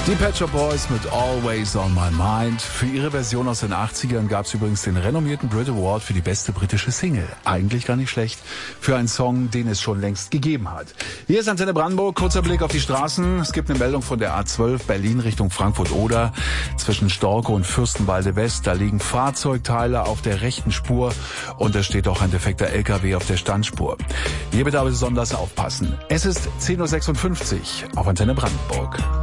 Die Pet Shop Boys mit Always on My Mind. Für ihre Version aus den 80ern gab es übrigens den renommierten Brit Award für die beste britische Single. Eigentlich gar nicht schlecht für einen Song, den es schon längst gegeben hat. Hier ist Antenne Brandenburg, kurzer Blick auf die Straßen. Es gibt eine Meldung von der A12 Berlin Richtung Frankfurt-Oder. Zwischen Storkow und Fürstenwalde West, da liegen Fahrzeugteile auf der rechten Spur und es steht auch ein defekter LKW auf der Standspur. Hier bitte aber besonders aufpassen. Es ist 10.56 Uhr auf Antenne Brandenburg.